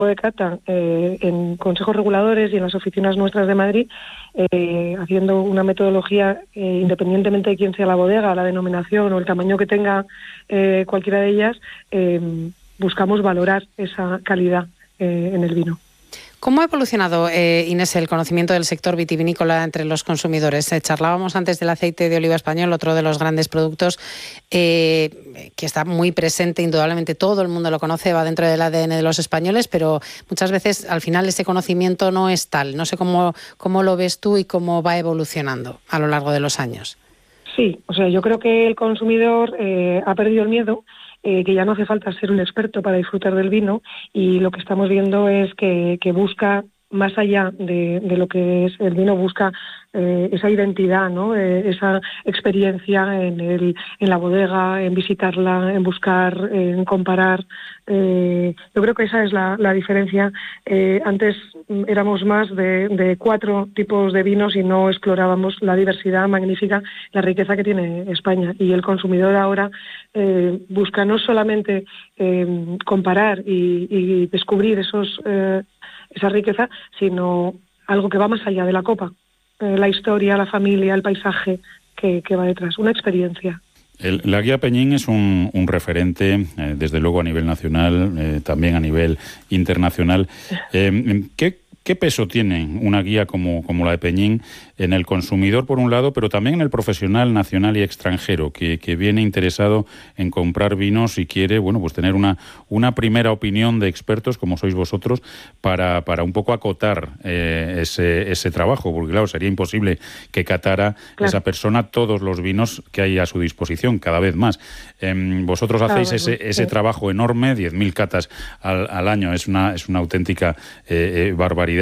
de cata en consejos reguladores y en las oficinas nuestras de Madrid, haciendo una metodología independientemente de quién sea la bodega, la denominación o el tamaño que tenga cualquiera de ellas, buscamos valorar esa calidad en el vino. ¿Cómo ha evolucionado, Inés, el conocimiento del sector vitivinícola entre los consumidores? Charlábamos antes del aceite de oliva español, otro de los grandes productos que está muy presente, indudablemente todo el mundo lo conoce, va dentro del ADN de los españoles, pero muchas veces al final ese conocimiento no es tal. No sé cómo lo ves tú y cómo va evolucionando a lo largo de los años. Sí, o sea, yo creo que el consumidor ha perdido el miedo, que ya no hace falta ser un experto para disfrutar del vino, y lo que estamos viendo es que busca, más allá de lo que es el vino, busca esa identidad, ¿no? Esa experiencia en la bodega, en visitarla, en buscar, en comparar. Yo creo que esa es la diferencia. Antes éramos más de 4 tipos de vinos y no explorábamos la diversidad magnífica, la riqueza que tiene España. Y el consumidor ahora busca no solamente comparar y descubrir esa riqueza, sino algo que va más allá de la copa. La historia, la familia, el paisaje que va detrás, una experiencia. La guía Peñín es un referente, desde luego a nivel nacional, también a nivel internacional. ¿Qué peso tiene una guía como la de Peñín en el consumidor, por un lado, pero también en el profesional nacional y extranjero que viene interesado en comprar vinos y quiere, bueno, pues tener una primera opinión de expertos como sois vosotros para un poco acotar ese trabajo? Porque claro, sería imposible que catara esa persona todos los vinos que hay a su disposición, cada vez más. Vosotros hacéis ese trabajo enorme, 10.000 catas al año, es una auténtica barbaridad.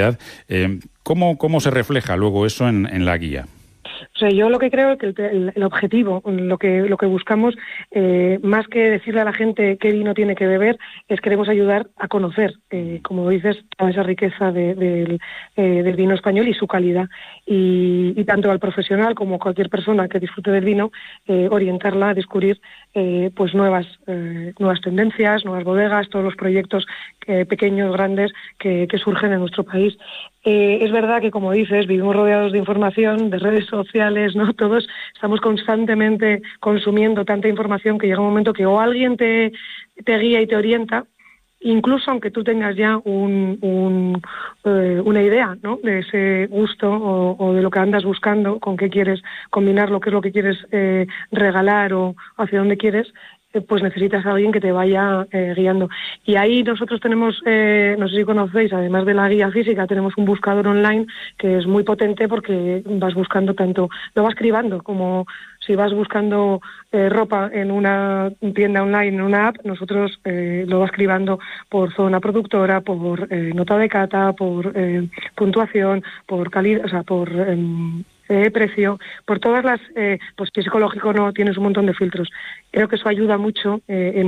¿Cómo se refleja luego eso en la guía? O sea, yo lo que creo es que el objetivo, lo que buscamos, más que decirle a la gente qué vino tiene que beber, es queremos ayudar a conocer, como dices, toda esa riqueza del vino español y su calidad. Y tanto al profesional como a cualquier persona que disfrute del vino, orientarla a descubrir pues nuevas tendencias, nuevas bodegas, todos los proyectos pequeños, grandes, que surgen en nuestro país. Es verdad que, como dices, vivimos rodeados de información, de redes sociales, ¿no? Todos estamos constantemente consumiendo tanta información que llega un momento que o alguien te guía y te orienta, incluso aunque tú tengas ya una idea, ¿no?, de ese gusto o de lo que andas buscando, con qué quieres combinarlo, qué es lo que quieres regalar o hacia dónde quieres, pues necesitas a alguien que te vaya guiando. Y ahí nosotros tenemos, no sé si conocéis, además de la guía física, tenemos un buscador online que es muy potente porque vas buscando tanto, lo vas cribando, como si vas buscando ropa en una tienda online, en una app, nosotros lo vas cribando por zona productora, por nota de cata, por puntuación, por calidad, o sea, por precio, por todas las, pues si es ecológico no, tienes un montón de filtros. Creo que eso ayuda mucho en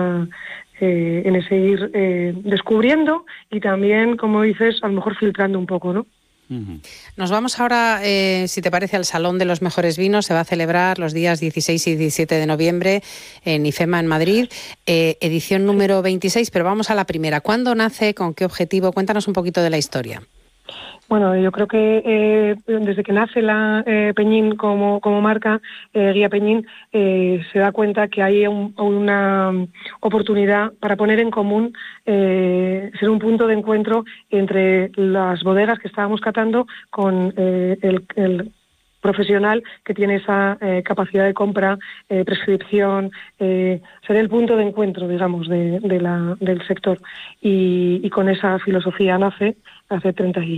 ese ir descubriendo y también, como dices, a lo mejor filtrando un poco, ¿no? Nos vamos ahora, si te parece, al Salón de los Mejores Vinos. Se va a celebrar los días 16 y 17 de noviembre en IFEMA, en Madrid, edición número 26, pero vamos a la primera. ¿Cuándo nace? ¿Con qué objetivo? Cuéntanos un poquito de la historia. Bueno, yo creo que desde que nace la Peñín como marca, Guía Peñín, se da cuenta que hay una oportunidad para poner en común, ser un punto de encuentro entre las bodegas que estábamos catando con el profesional que tiene esa capacidad de compra, prescripción, ser el punto de encuentro, digamos, del sector. Y con esa filosofía nace hace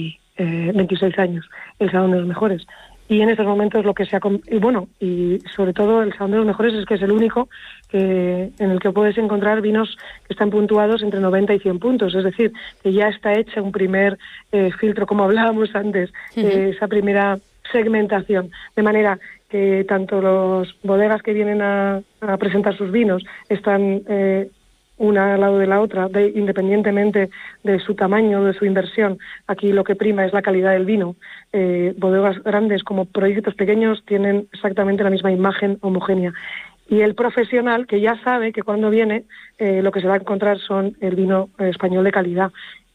26 años el Salón de los Mejores. Y en estos momentos lo que se ha... Y sobre todo el Salón de los Mejores es que es el único en el que puedes encontrar vinos que están puntuados entre 90 y 100 puntos. Es decir, que ya está hecha un primer filtro, como hablábamos antes, esa primera segmentación. De manera que tanto los bodegas que vienen a presentar sus vinos están una al lado de la otra, independientemente de su tamaño, de su inversión. Aquí lo que prima es la calidad del vino. Bodegas grandes como proyectos pequeños tienen exactamente la misma imagen homogénea. Y el profesional, que ya sabe que cuando viene lo que se va a encontrar son el vino español de calidad.